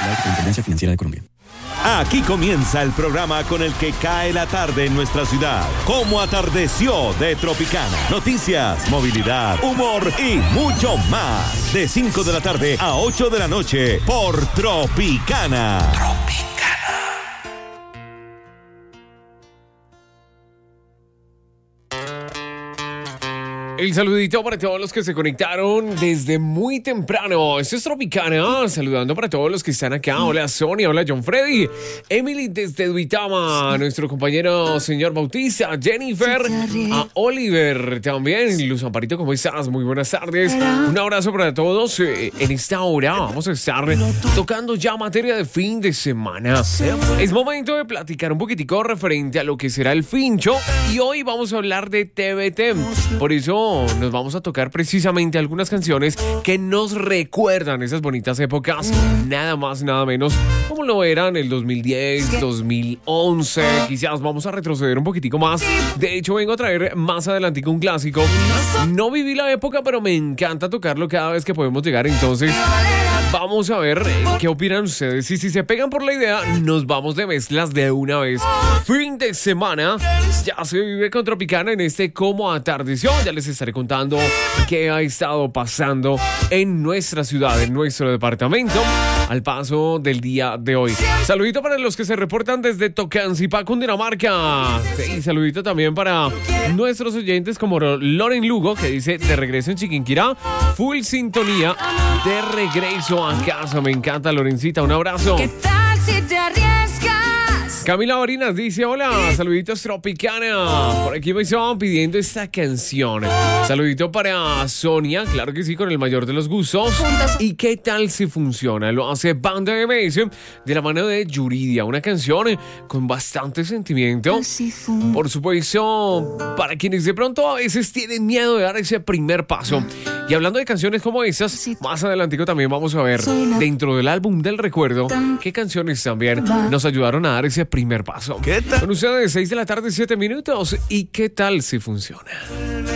Superintendencia Financiera de Colombia. Aquí comienza el programa con el que cae la tarde en nuestra ciudad. Cómo atardeció de Tropicana. Noticias, movilidad, humor y mucho más. De 5 de la tarde a 8 de la noche por Tropicana. El saludito para todos los que se conectaron desde muy temprano. Esto es Tropicana, saludando para todos los que están acá. Hola Sonia, hola John Freddy, Emily desde Duitama, nuestro compañero señor Bautista, Jennifer, a Oliver también. Luz Amparito, ¿cómo estás? Muy buenas tardes. Un abrazo para todos. En esta hora vamos a estar tocando ya materia de fin de semana. Es momento de platicar un poquitico referente a lo que será el fincho. Y hoy vamos a hablar de TBT. Por eso nos vamos a tocar precisamente algunas canciones que nos recuerdan esas bonitas épocas, nada más, nada menos, como lo eran el 2010, 2011. Quizás vamos a retroceder un poquitico más. De hecho, vengo a traer más adelantico un clásico. No viví la época, pero me encanta tocarlo cada vez que podemos llegar. Entonces, vamos a ver qué opinan ustedes. Y si se pegan por la idea, nos vamos de mezclas de una vez. Fin de semana, ya se vive con Tropicana en este Cómo Atardeció. Ya les estaré contando qué ha estado pasando en nuestra ciudad, en nuestro departamento, al paso del día de hoy. Saludito para los que se reportan desde Tocancipá, Cundinamarca. Sí, saludito también para nuestros oyentes como Loren Lugo, que dice: de regreso en Chiquinquirá, full sintonía, de regreso a casa. Me encanta, Lorencita, un abrazo. ¿Qué tal si te arriesgas? Camila Barinas dice: hola, saluditos Tropicana. Por aquí me estaban pidiendo esta canción. Saludito para Sonia, claro que sí, con el mayor de los gustos. ¿Y qué tal si funciona? Lo hace Banda MS de la mano de Yuridia, una canción con bastante sentimiento. Por supuesto, para quienes de pronto a veces tienen miedo de dar ese primer paso. Y hablando de canciones como esas, más adelantico también vamos a ver dentro del álbum del recuerdo qué canciones también nos ayudaron a dar ese primer paso. ¿Qué tal? Con ustedes 6 de la tarde, 7 minutos. ¿Y qué tal si funciona?